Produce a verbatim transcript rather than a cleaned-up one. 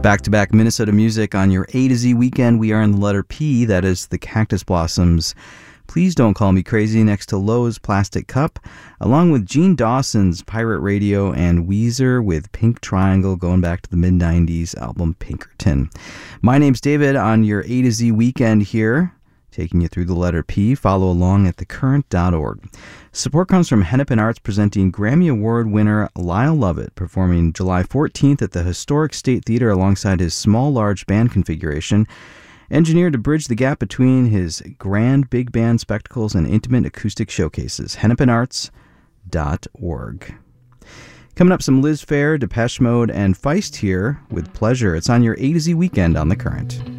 Back-to-back Minnesota music on your A to Z weekend. We are in the letter P, that is the Cactus Blossoms. Please Don't Call Me Crazy next to Lowe's Plastic Cup, along with Gene Dawson's Pirate Radio and Weezer with Pink Triangle going back to the mid nineties album Pinkerton. My name's David on your A to Z weekend here, taking you through the letter P. Follow along at the current dot org. Support comes from Hennepin Arts presenting Grammy Award winner Lyle Lovett, performing July fourteenth at the Historic State Theater alongside his small large band configuration, engineered to bridge the gap between his grand big band spectacles and intimate acoustic showcases. hennepin arts dot org. Coming up, some Liz Phair, Depeche Mode, and Feist here with Pleasure. It's on your A to Z weekend on The Current.